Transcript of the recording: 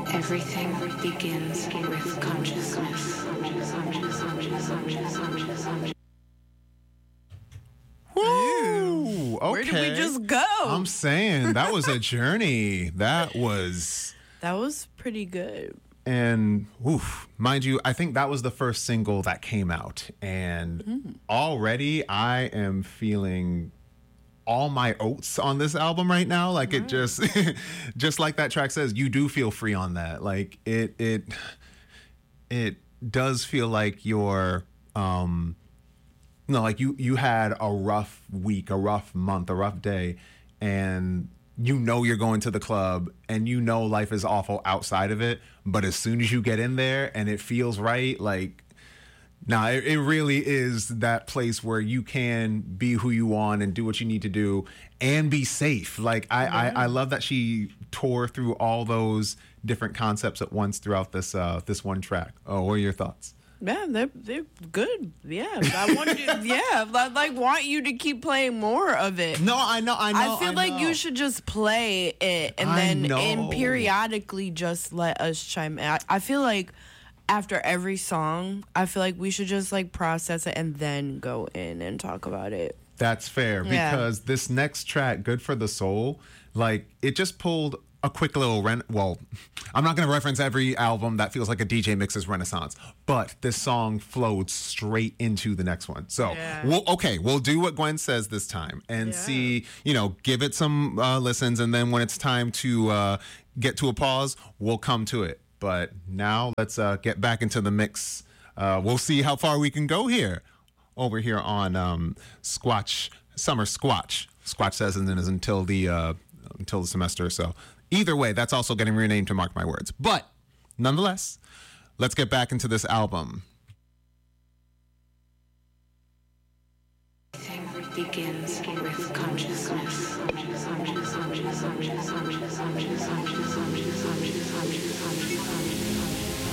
Everything begins with consciousness. Woo! Okay. Where did we just go? I'm saying that was a journey. That was pretty good. And oof, mind you, I think that was the first single that came out. And already I am feeling all my oats on this album right now. Like it just just like that track says, you do feel free on that. Like it does feel like you're like you had a rough week, a rough month, a rough day, and you know you're going to the club and you know life is awful outside of it, but as soon as you get in there and it feels right, like it really is that place where you can be who you want and do what you need to do and be safe. Like I love that she tore through all those different concepts at once throughout this one track. Oh, what are your thoughts? Yeah, they're good. Yeah, I want want you to keep playing more of it. No, I know. I feel like you should just play it and periodically just let us chime in. I feel like after every song, I feel like we should just like process it and then go in and talk about it. That's fair because this next track, Good for the Soul, like it just pulled a quick little I'm not going to reference every album that feels like a DJ mix's renaissance, but this song flowed straight into the next one. So we'll do what Gwen says this time and see, give it some listens, and then when it's time to get to a pause, we'll come to it. But now let's get back into the mix. We'll see how far we can go here over here on Squatch Summer Squatch. Squatch says, and then is until the semester. So either way, that's also getting renamed to Mark My Words. But nonetheless, let's get back into this album. Everything begins with consciousness.